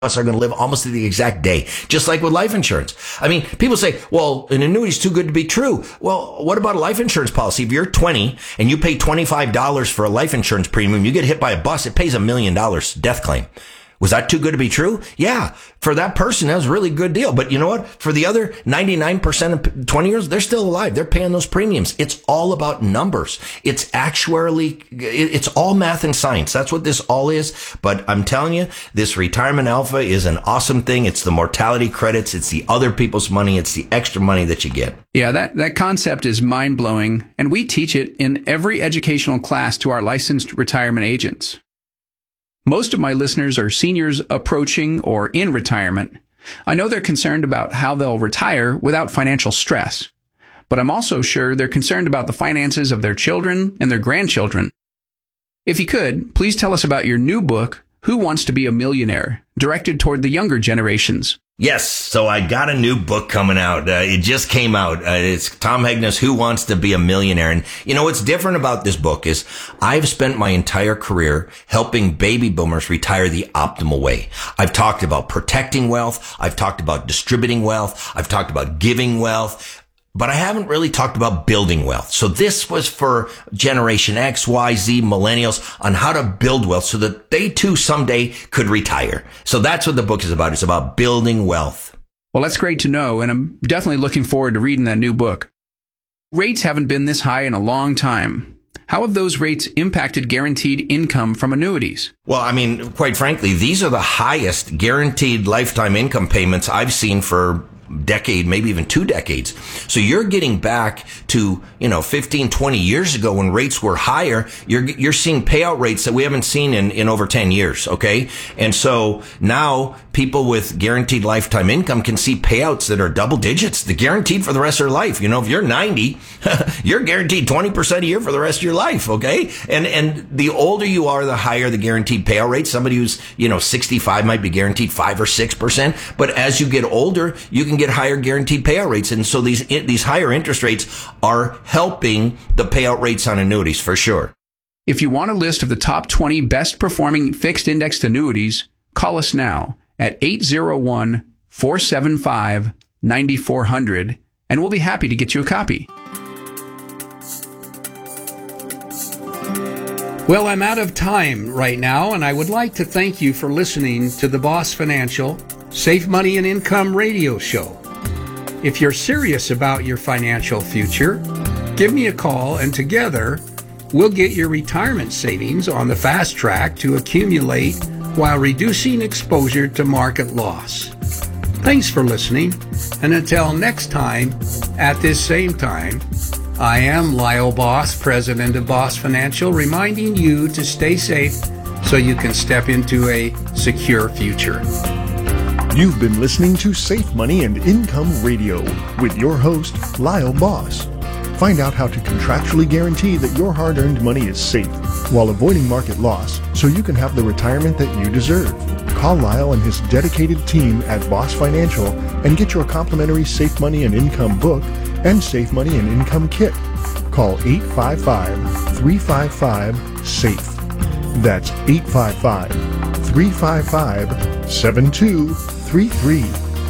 us are going to live almost to the exact day, just like with life insurance. I mean, people say, well, an annuity is too good to be true. Well, what about a life insurance policy? If you're 20 and you pay $25 for a life insurance premium, you get hit by a bus, it pays $1 million death claim. Was that too good to be true? Yeah. For that person, that was a really good deal. But you know what? For the other 99% of 20 years, they're still alive. They're paying those premiums. It's all about numbers. It's actuarially, it's all math and science. That's what this all is. But I'm telling you, this retirement alpha is an awesome thing. It's the mortality credits. It's the other people's money. It's the extra money that you get. Yeah, that concept is mind-blowing. And we teach it in every educational class to our licensed retirement agents. Most of my listeners are seniors approaching or in retirement. I know they're concerned about how they'll retire without financial stress. But I'm also sure they're concerned about the finances of their children and their grandchildren. If you could, please tell us about your new book, Who Wants to Be a Millionaire?, directed toward the younger generations. Yes, so I got a new book coming out. It just came out. It's Tom Hegna's Who Wants to Be a Millionaire? And you know what's different about this book is I've spent my entire career helping baby boomers retire the optimal way. I've talked about protecting wealth. I've talked about distributing wealth. I've talked about giving wealth. But I haven't really talked about building wealth. So this was for Generation X, Y, Z, millennials on how to build wealth so that they too someday could retire. So that's what the book is about. It's about building wealth. Well, that's great to know, and I'm definitely looking forward to reading that new book. Rates haven't been this high in a long time. How have those rates impacted guaranteed income from annuities? Well, I mean, quite frankly, these are the highest guaranteed lifetime income payments I've seen for decade, maybe even 2 decades. So you're getting back to, 15, 20 years ago when rates were higher. You're seeing payout rates that we haven't seen in over 10 years. Okay. And so now people with guaranteed lifetime income can see payouts that are double digits. They're guaranteed for the rest of their life. If you're 90, you're guaranteed 20% a year for the rest of your life. Okay. And the older you are, the higher the guaranteed payout rate. Somebody who's, 65 might be guaranteed 5 or 6%. But as you get older, you can get higher guaranteed payout rates. And so these higher interest rates are helping the payout rates on annuities for sure. If you want a list of the top 20 best performing fixed indexed annuities, call us now at 801-475-9400 and we'll be happy to get you a copy. Well, I'm out of time right now, and I would like to thank you for listening to the Boss Financial Save Money and Income radio show. If you're serious about your financial future, give me a call and together we'll get your retirement savings on the fast track to accumulate while reducing exposure to market loss. Thanks for listening, and until next time at this same time, I am Lyle Boss, president of Boss Financial, reminding you to stay safe so you can step into a secure future. You've been listening to Safe Money and Income Radio with your host, Lyle Boss. Find out how to contractually guarantee that your hard-earned money is safe while avoiding market loss so you can have the retirement that you deserve. Call Lyle and his dedicated team at Boss Financial and get your complimentary Safe Money and Income book and Safe Money and Income kit. Call 855-355-SAFE. That's 855-355-7233.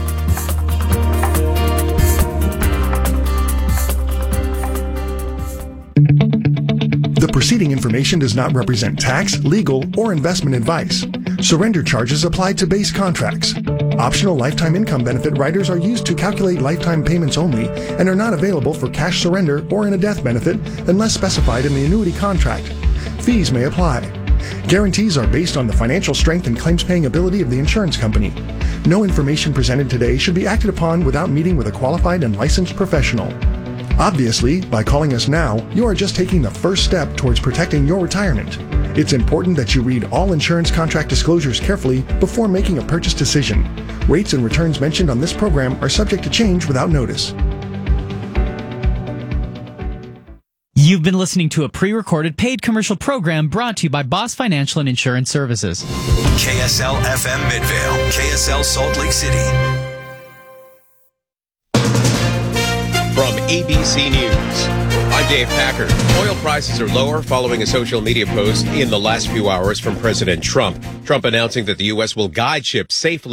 The preceding information does not represent tax, legal, or investment advice. Surrender charges apply to base contracts. Optional lifetime income benefit riders are used to calculate lifetime payments only and are not available for cash surrender or in a death benefit unless specified in the annuity contract. Fees may apply. Guarantees are based on the financial strength and claims-paying ability of the insurance company. No information presented today should be acted upon without meeting with a qualified and licensed professional. Obviously, by calling us now, you are just taking the first step towards protecting your retirement. It's important that you read all insurance contract disclosures carefully before making a purchase decision. Rates and returns mentioned on this program are subject to change without notice. You've been listening to a pre-recorded paid commercial program brought to you by Boss Financial and Insurance Services. KSL FM Midvale, KSL Salt Lake City. From ABC News. I'm Dave Packard. Oil prices are lower following a social media post in the last few hours from President Trump. Trump announcing that the U.S. will guide ships safely